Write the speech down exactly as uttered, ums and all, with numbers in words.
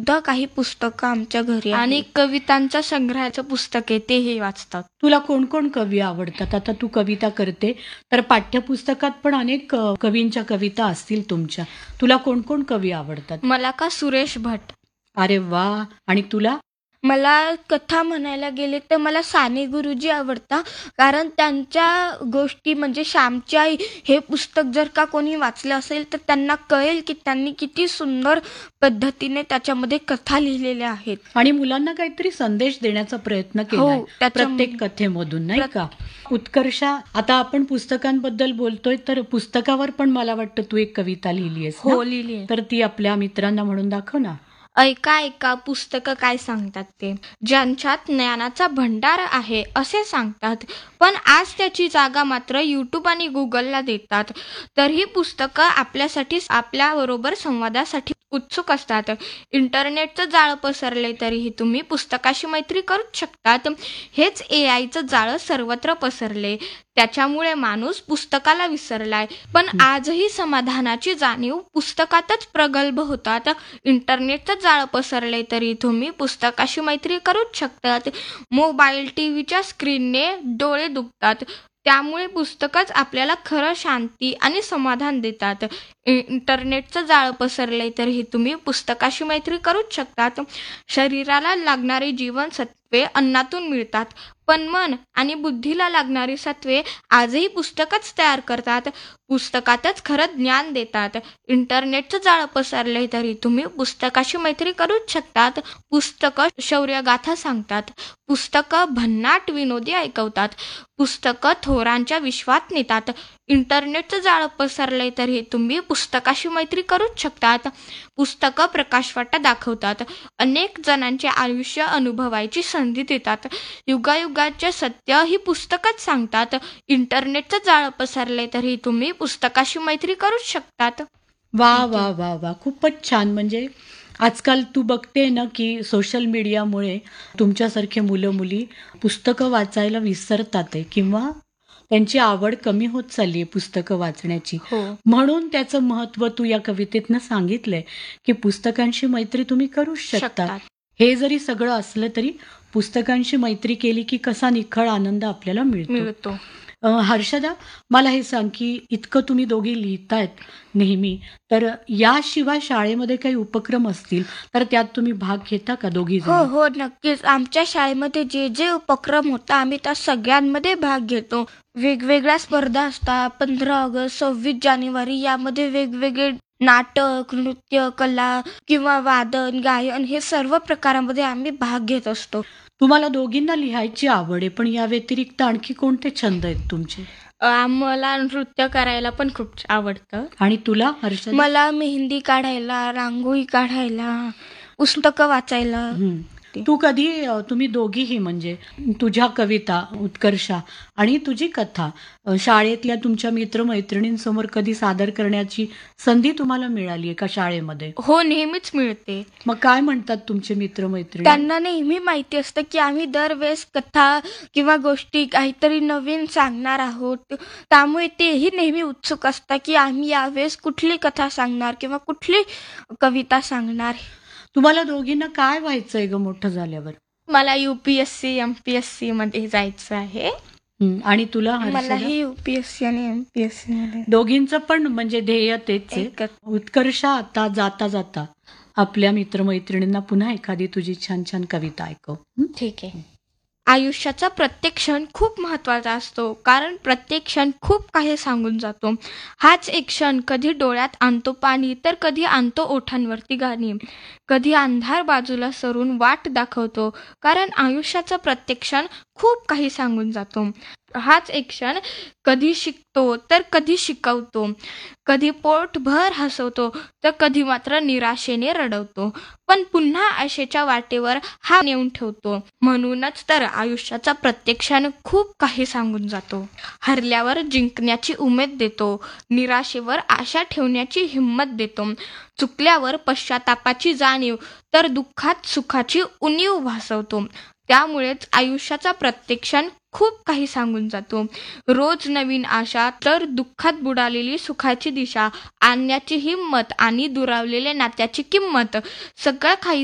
सुद्धा काही पुस्तकं आमच्या घरी आहेत. आणि कवितांच्या संग्रहाचं पुस्तक आहे तेही वाचतात. तुला कोण कोण कवी आवडतात? आता तू कविता करते तर पाठ्यपुस्तकात पण अनेक अ, कवींच्या कविता असतील तुमच्या. तुला कोण कोण कवी आवडतात? मला का सुरेश भट. अरे वा. आणि तुला? मला कथा म्हणायला गेले तर मला साने गुरुजी आवडतात, कारण त्यांच्या गोष्टी म्हणजे श्यामची आई हे पुस्तक जर का कोणी वाचलं असेल तर त्यांना कळेल की त्यांनी किती सुंदर पद्धतीने त्याच्यामध्ये कथा लिहिलेल्या आहेत. आणि मुलांना काहीतरी संदेश देण्याचा प्रयत्न केला हो, त्याच्या- प्रत्येक कथेमधून, नाही का? उत्कर्षा, आता आपण पुस्तकांबद्दल बोलतोय तर पुस्तकावर पण मला वाटतं तू एक कविता लिहिली आहेस ना? हो, लिहिली आहे. तर ती आपल्या मित्रांना म्हणून दाखव ना. ऐका ऐका पुस्तकं काय सांगतात ते. ज्यांच्यात ज्ञानाचा भंडार आहे असे सांगतात, पण आज त्याची जागा मात्र यूट्यूब आणि गुगलला देतात. तर ही पुस्तकं आपल्यासाठी आपल्याबरोबर संवादासाठी उत्सुक असतात. इंटरनेटचं जाळं पसरले तरीही तुम्ही पुस्तकाशी मैत्री करूच शकतात. हेच ए आयचं जाळं सर्वत्र पसरले, त्याच्यामुळे माणूस पुस्तकाला विसरलाय. पण आजही समाधानाची जाणीव पुस्तकातच प्रगल्भ होतात. इंटरनेटचं जाळं पसरले तरी तुम्ही पुस्तकाशी मैत्री करूच शकतात. मोबाईल टीव्हीच्या स्क्रीनने डोळे दुखतात, त्यामुळे पुस्तकच आपल्याला खरं शांती आणि समाधान देतात. इंटरनेटचं जाळं पसरले तरीही तुम्ही पुस्तकाशी मैत्री करूच शकतात. शरीराला लागणारी जीवनसत्वे अन्नातून मिळतात, पण मन आणि बुद्धीला लागणारी सत्वे आजही पुस्तकच तयार करतात. पुस्तकातच खरं ज्ञान देतात. इंटरनेटचं जाळं पसरले तरी तुम्ही पुस्तकाशी मैत्री करूच शकतात. पुस्तकं शौर्यगाथा सांगतात, पुस्तकं भन्नाट विनोदी ऐकवतात, पुस्तकं थोरांच्या विश्वात नेतात. इंटरनेटचं जाळं पसरले तरी तुम्ही पुस्तकाशी मैत्री करूच शकतात. पुस्तकं प्रकाशवाटा दाखवतात, अनेक जणांचे आयुष्य अनुभवायची संधी देतात. युगायुगाचे सत्य ही पुस्तकच सांगतात. इंटरनेटचं जाळं पसरले तरी तुम्ही पुस्तकाशी मैत्री करूच शकतात. वा वा वा वा, खूपच छान. म्हणजे आजकाल तू बघते ना की सोशल मीडियामुळे तुमच्यासारखे मुलं मुली पुस्तकं वाचायला विसरतात आहे किंवा त्यांची आवड कमी होत चालली आहे पुस्तकं वाचण्याची. हो. म्हणून त्याचं महत्व तू या कवितेतनं सांगितलंय की पुस्तकांशी मैत्री तुम्ही करूच शकता. शकतात. हे जरी सगळं असलं तरी पुस्तकांशी मैत्री केली की कसा निखळ आनंद आपल्याला मिळतो. मिळतो. अ, हर्षदा, मला हे सांग की इतकं तुम्ही दोघी लिहितायत नेहमी, तर याशिवाय शाळेमध्ये काही उपक्रम असतील तर त्यात तुम्ही भाग घेता का दोघी हो जण? हो नक्कीच. आमच्या शाळेमध्ये जे जे उपक्रम होता आम्ही त्या सगळ्यांमध्ये भाग घेतो. वेगवेगळ्या स्पर्धा असतात. पंधरा ऑगस्ट, सव्वीस जानेवारी यामध्ये वेगवेगळे नाटक, नृत्य, कला किंवा वादन, गायन हे सर्व प्रकारामध्ये आम्ही भाग घेत असतो. तुम्हाला दोघींना लिहायची आवड आहे, पण या व्यतिरिक्त आणखी कोणते छंद आहेत तुमचे? आम्हाला नृत्य करायला पण खूप आवडतं. आणि तुला हर्षदा? मला मेहंदी काढायला, रांगोळी काढायला, पुस्तकं वाचायला. हं. तू कधी अ, तुम्ही दोघीही म्हणजे तुझ्या कविता उत्कर्षा आणि तुझी कथा अ, शाळेतल्या तुमच्या मित्रमैत्रिणींसमोर कधी सादर करण्याची संधी तुम्हाला मिळाली आहे का शाळेमध्ये? हो, नेहमीच मिळते. मग काय म्हणतात तुमचे मित्रमैत्रिणी? त्यांना नेहमी माहिती असतं की आम्ही दरवेळेस कथा किंवा गोष्टी काहीतरी नवीन सांगणार आहोत, त्यामुळे तेही नेहमी उत्सुक असतात की आम्ही यावेळेस कुठली कथा सांगणार किंवा कुठली कविता सांगणार. तुम्हाला दोघींना काय व्हायचंय ग मोठं झाल्यावर? मला युपीएससी एमपीएससी मध्ये जायचं आहे. हं. आणि तुला हर्षदा? मलाही युपीएससी आणि एमपीएससी मध्ये. दोघींचं पण म्हणजे ध्येय तेच आहे. एकच. उत्कर्षा, आता जाता जाता आपल्या मित्रमैत्रिणींना पुन्हा एखादी तुझी छान छान कविता ऐकव. हं? ठीक आहे. आयुष्याचा प्रत्येक क्षण खूप महत्त्वाचा असतो, कारण प्रत्येक क्षण खूप काही सांगून जातो. हाच एक क्षण कधी डोळ्यात आणतो पाणी, तर कधी आणतो ओठांवरती गाणी. कधी अंधार बाजूला सरून वाट दाखवतो, कारण आयुष्याचा प्रत्येक क्षण खूप काही सांगून जातो. हाच एक क्षण कधी शिकतो तर कधी शिकवतो, कधी पोटभर हसवतो तर कधी मात्र निराशेने रडवतो, पण पुन्हा आशेच्या वाटेवर हा नेऊन ठेवतो. म्हणूनच तर आयुष्याचा प्रत्येक क्षण खूप काही सांगून जातो. हरल्यावर जिंकण्याची उमेद देतो, निराशेवर आशा ठेवण्याची हिंमत देतो, चुकल्यावर पश्चातापाची जाणीव तर दुःखात सुखाची उणीव भासवतो. त्यामुळेच आयुष्याचा प्रत्येक क्षण खूप काही सांगून जातो. रोज नवीन आशा तर दुःखात बुडालेली सुखाची दिशा आणण्याची हिंमत आणि दुरावलेल्या नात्याची किंमत, सगळं काही